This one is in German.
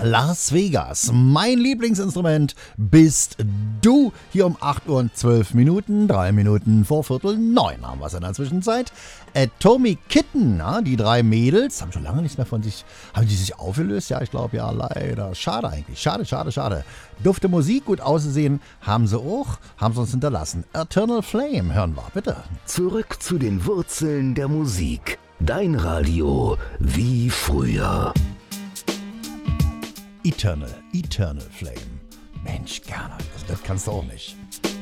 Las Vegas. Mein Lieblingsinstrument bist du. Hier um 8 Uhr und 12 Minuten, 3 Minuten vor 8:45 haben wir es in der Zwischenzeit. Atomic Kitten, ja, die 3 Mädels, haben schon lange nichts mehr von sich, haben die sich aufgelöst? Ja, ich glaube ja, leider. Schade eigentlich, schade. Dufte Musik, gut aussehen, haben sie uns hinterlassen. Eternal Flame, hören wir, bitte. Zurück zu den Wurzeln der Musik. Dein Radio wie früher. Eternal Flame. Mensch, gerne, das kannst du auch nicht.